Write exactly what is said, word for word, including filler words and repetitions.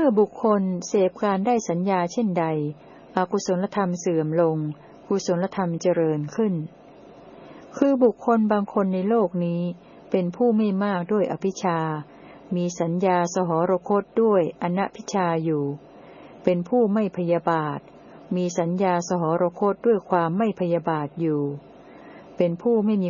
อบุคคลเสพการได้สัญญาเช่นใดอกุศลธรรมเสื่อมลงกุศลธรรมเจริญขึ้นคือบุคคลบางคนในโลกนี้เป็นผู้ไม่มากด้วยอภิชามีสัญญาสหรคตด้วยอนัภิชาอยู่เป็นผู้ไม่พยาบาทมีสัญญาสหรคตด้วยความไม่พยาบาทอยู่เป็นผู้ไม่มี